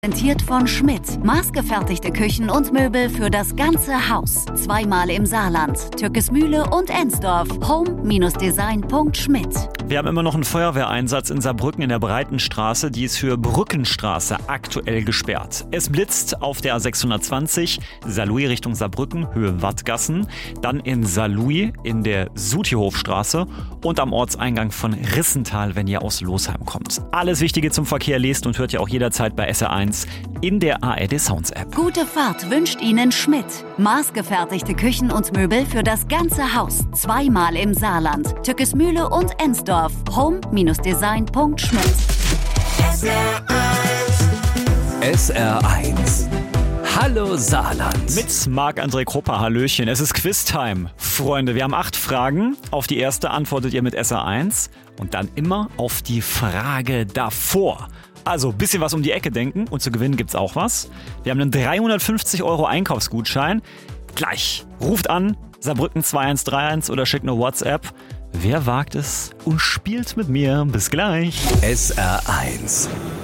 Präsentiert von Schmidt. Maßgefertigte Küchen und Möbel für das ganze Haus. Zweimal im Saarland. Türkesmühle und Ensdorf. home-design.schmidt. Wir haben immer noch einen Feuerwehreinsatz in Saarbrücken in der Breitenstraße. Die ist für Brückenstraße aktuell gesperrt. Es blitzt auf der A620 Saarlouis Richtung Saarbrücken, Höhe Wattgassen. Dann in Saarlouis in der Sutihofstraße und am Ortseingang von Rissental, wenn ihr aus Losheim kommt. Alles Wichtige zum Verkehr lest und hört ihr auch jederzeit bei SR1 in der ARD Sounds App. Gute Fahrt wünscht Ihnen Schmidt. Maßgefertigte Küchen und Möbel für das ganze Haus. Zweimal im Saarland. Türkesmühle und Ensdorf. home-design.schmidt. SR1. Hallo Saarland. Mit Marc-André Krupper, Hallöchen. Es ist Quiztime. Freunde, wir haben 8 Fragen. Auf die erste antwortet ihr mit SR1 und dann immer auf die Frage davor. Also ein bisschen was um die Ecke denken und zu gewinnen gibt's auch was. Wir haben einen 350 € Einkaufsgutschein. Gleich. Ruft an, Saarbrücken 2131 oder schickt eine WhatsApp. Wer wagt es und spielt mit mir? Bis gleich. SR1.